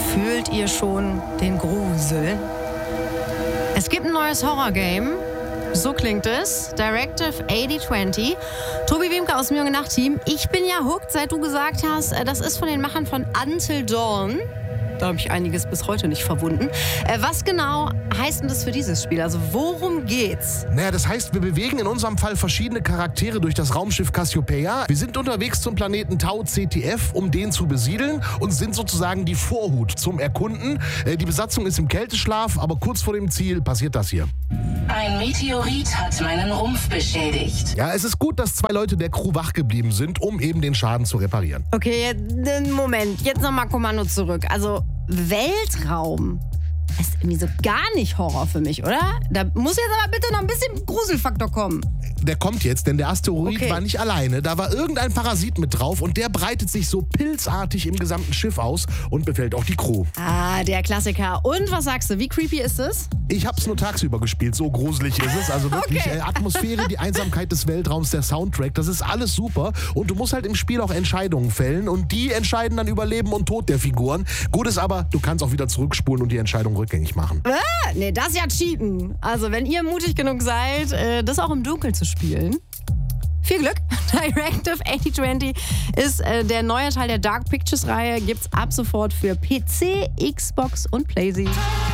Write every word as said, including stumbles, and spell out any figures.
Fühlt ihr schon den Grusel? Es gibt ein neues Horror-Game. So klingt es. Directive achtzig zwanzig. Tobi Wiemke aus dem Junge Nacht-Team. Ich bin ja hooked, seit du gesagt hast, das ist von den Machern von Until Dawn. Da habe ich einiges bis heute nicht verwunden. Äh, was genau heißt denn das für dieses Spiel? Also worum geht's? Naja, das heißt, wir bewegen in unserem Fall verschiedene Charaktere durch das Raumschiff Cassiopeia. Wir sind unterwegs zum Planeten Tau C T F, um den zu besiedeln und sind sozusagen die Vorhut zum Erkunden. Äh, die Besatzung ist im Kälteschlaf, aber kurz vor dem Ziel passiert das hier. Ein Meteorit hat meinen Rumpf beschädigt. Ja, es ist gut, dass zwei Leute der Crew wach geblieben sind, um eben den Schaden zu reparieren. Okay, Moment, jetzt nochmal Kommando zurück. Also Weltraum ist irgendwie so gar nicht Horror für mich, oder? Da muss jetzt aber bitte noch ein bisschen Gruselfaktor kommen. Der kommt jetzt, denn der Asteroid Okay. war nicht alleine. Da war irgendein Parasit mit drauf und der breitet sich so pilzartig im gesamten Schiff aus und befällt auch die Crew. Ah, der Klassiker. Und was sagst du, wie creepy ist es? Ich hab's nur tagsüber gespielt, so gruselig ist es. Also wirklich, Okay. äh, Atmosphäre, die Einsamkeit des Weltraums, der Soundtrack, das ist alles super. Und du musst halt im Spiel auch Entscheidungen fällen und die entscheiden dann über Leben und Tod der Figuren. Gut ist aber, du kannst auch wieder zurückspulen und die Entscheidung rückgängig machen. Ah, nee, das ist ja Cheaten. Also wenn ihr mutig genug seid, äh, das auch im Dunkeln zu spielen. Viel Glück. Directive achtzig zwanzig ist äh, der neue Teil der Dark Pictures-Reihe. Gibt's ab sofort für P C, Xbox und PlayStation.